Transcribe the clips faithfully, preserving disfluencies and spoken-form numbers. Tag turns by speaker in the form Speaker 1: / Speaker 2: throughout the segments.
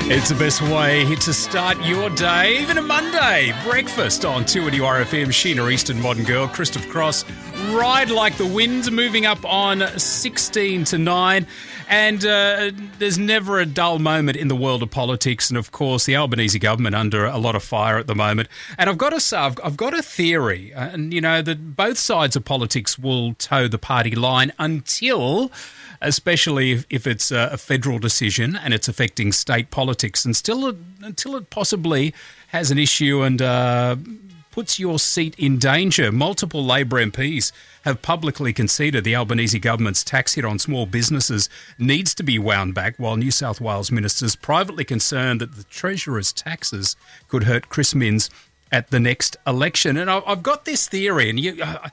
Speaker 1: It's the best way to start your day, even a Monday. Breakfast on two N U R F M. Sheena Easton, Modern Girl. Christopher Cross, Ride Like the Wind, moving up on sixteen to nine. And uh, there's never a dull moment in the world of politics. And, of course, the Albanese government under a lot of fire at the moment. And I've got to say, I've, I've got a theory, and, you know, that both sides of politics will toe the party line until... especially if, if it's a, a federal decision and it's affecting state politics, and still until it possibly has an issue and uh, puts your seat in danger. Multiple Labor M Ps have publicly conceded the Albanese government's tax hit on small businesses needs to be wound back, while New South Wales ministers privately concerned that the Treasurer's taxes could hurt Chris Minns at the next election. And I, I've got this theory, and you uh,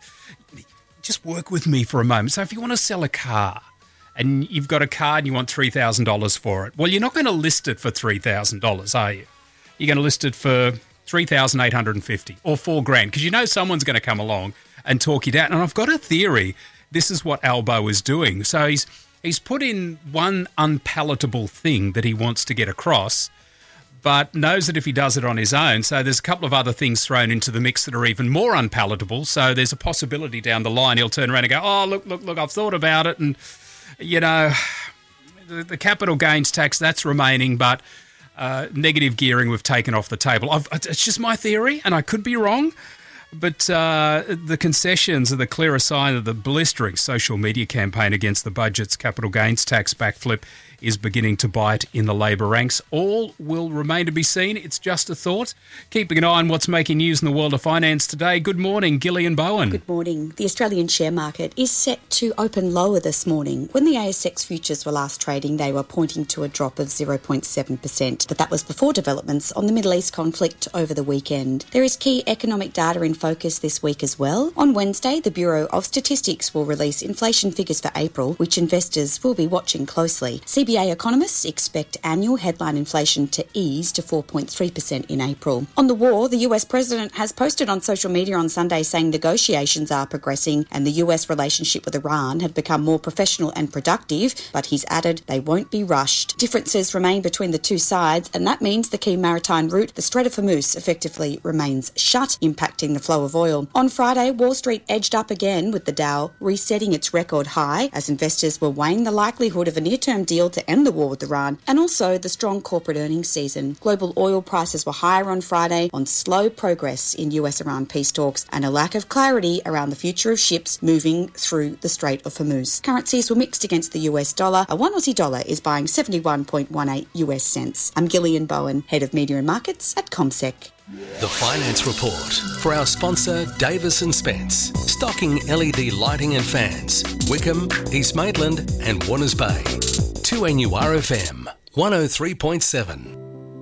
Speaker 1: just work with me for a moment. So if you want to sell a car, and you've got a car and you want three thousand dollars for it, well, you're not going to list it for three thousand dollars, are you? You're going to list it for three thousand eight hundred fifty dollars or four grand, because you know someone's going to come along and talk you down. And I've got a theory. This is what Albo is doing. So he's he's put in one unpalatable thing that he wants to get across, but knows that if he does it on his own, so there's a couple of other things thrown into the mix that are even more unpalatable. So there's a possibility down the line he'll turn around and go, oh, look, look, look, I've thought about it, and... you know, the, the capital gains tax, that's remaining, but uh, negative gearing we've taken off the table. I've, it's just my theory, and I could be wrong, but uh, the concessions are the clearest sign of the blistering social media campaign against the budget's capital gains tax backflip is beginning to bite in the Labor ranks. All will remain to be seen. It's just a thought. Keeping an eye on what's making news in the world of finance today. Good morning, Gillian Bowen.
Speaker 2: Good morning. The Australian share market is set to open lower this morning. When the A S X futures were last trading, they were pointing to a drop of zero point seven percent. But that was before developments on the Middle East conflict over the weekend. There is key economic data in focus this week as well. On Wednesday, the Bureau of Statistics will release inflation figures for April, which investors will be watching closely. C B A economists expect annual headline inflation to ease to four point three percent in April. On the war, the U S president has posted on social media on Sunday saying negotiations are progressing and the U S relationship with Iran have become more professional and productive, but he's added they won't be rushed. Differences remain between the two sides, and that means the key maritime route, the Strait of Hormuz, effectively remains shut, impacting the flow of oil. On Friday, Wall Street edged up again, with the Dow resetting its record high as investors were weighing the likelihood of a near-term deal to end the war with Iran, and also the strong corporate earnings season. Global oil prices were higher on Friday on slow progress in U S-Iran peace talks and a lack of clarity around the future of ships moving through the Strait of Hormuz. Currencies were mixed against the U S dollar. A one Aussie dollar is buying seventy-one point one eight U S cents. I'm Gillian Bowen, Head of Media and Markets at CommSec.
Speaker 3: The Finance Report for our sponsor Davis and Spence, stocking L E D lighting and fans, Wickham, East Maitland and Warners Bay. two N U R F M, one oh three point seven.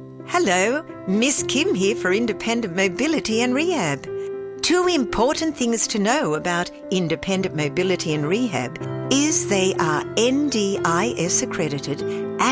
Speaker 4: Hello, Miss Kim here for Independent Mobility and Rehab. Two important things to know about Independent Mobility and Rehab is they are N D I S accredited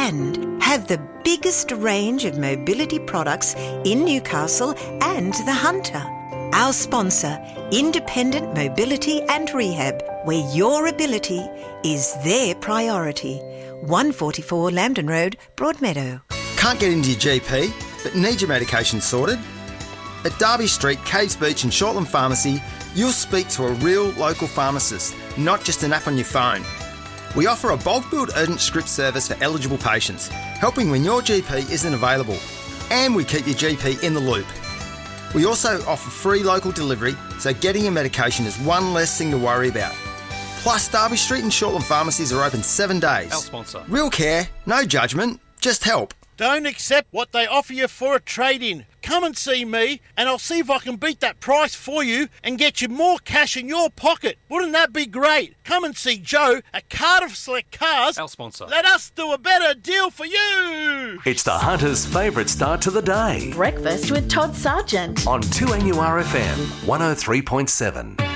Speaker 4: and have the biggest range of mobility products in Newcastle and the Hunter. Our sponsor, Independent Mobility and Rehab, where your ability is their priority. one forty-four Lambton Road, Broadmeadow.
Speaker 5: Can't get into your G P, but need your medication sorted? At Derby Street, Caves Beach and Shortland Pharmacy, you'll speak to a real local pharmacist, not just an app on your phone. We offer a bulk billed urgent script service for eligible patients, helping when your G P isn't available. And we keep your G P in the loop. We also offer free local delivery, so getting your medication is one less thing to worry about. Plus, Derby Street and Shortland Pharmacies are open seven days.
Speaker 6: Our sponsor.
Speaker 5: Real care, no judgment, just help.
Speaker 6: Don't accept what they offer you for a trade-in. Come and see me and I'll see if I can beat that price for you and get you more cash in your pocket. Wouldn't that be great? Come and see Joe at Cardiff Select Cars.
Speaker 7: Our sponsor.
Speaker 6: Let us do a better deal for you.
Speaker 3: It's the Hunter's favourite start to the day.
Speaker 8: Breakfast with Todd Sargent
Speaker 3: On two N U R F M, one oh three point seven.